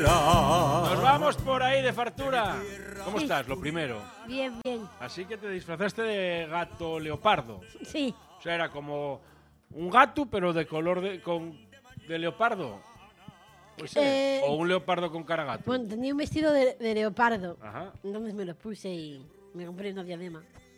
Nos vamos por ahí de fartura. ¿Cómo Sí. estás? Lo primero. Bien, bien. Así que te disfrazaste de gato leopardo. Sí. O sea, era como un gato, pero de color de leopardo. Pues o un leopardo con cara gato. Bueno, tenía un vestido de leopardo. Ajá. Entonces me lo puse y me compré una diadema.